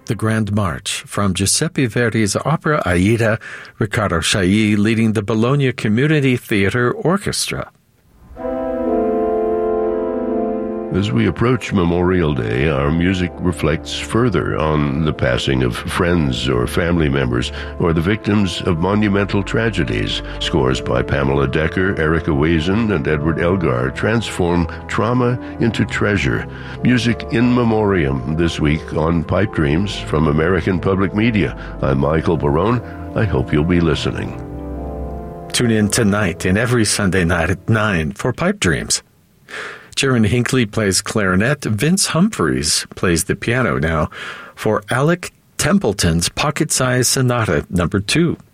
The Grand March from Giuseppe Verdi's opera Aida, Riccardo Chailly leading the Bologna Community Theatre Orchestra. As we approach Memorial Day, our music reflects further on the passing of friends or family members or the victims of monumental tragedies. Scores by Pamela Decker, Erica Wazen, and Edward Elgar transform trauma into treasure. Music in memoriam this week on Pipe Dreams from American Public Media. I'm Michael Barone. I hope you'll be listening. Tune in tonight and every Sunday night at 9 for Pipe Dreams. Jaron Hinckley plays clarinet. Vince Humphreys plays the piano now for Alec Templeton's Pocket-Sized Sonata No. 2.